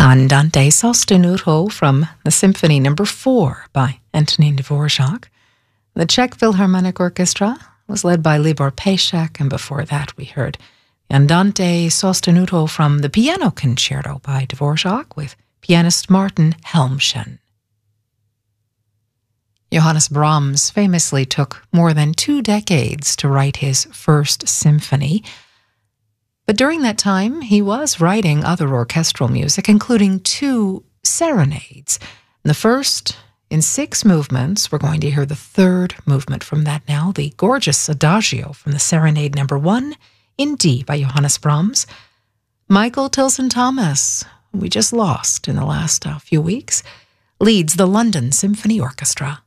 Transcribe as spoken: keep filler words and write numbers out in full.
Andante sostenuto from the Symphony Number Four by Antonin Dvorak. The Czech Philharmonic Orchestra was led by Libor Pešek, and before that we heard Andante sostenuto from the Piano Concerto by Dvorak with pianist Martin Helmchen. Johannes Brahms famously took more than two decades to write his first symphony. But during that time, he was writing other orchestral music, including two serenades. The first in six movements. We're going to hear the third movement from that now, the gorgeous Adagio from the Serenade Number One in D by Johannes Brahms. Michael Tilson Thomas, who we just lost in the last uh, few weeks, leads the London Symphony Orchestra.